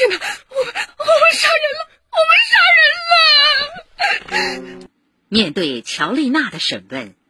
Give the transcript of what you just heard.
天哪，我们杀人了！ 面对乔丽娜的审问，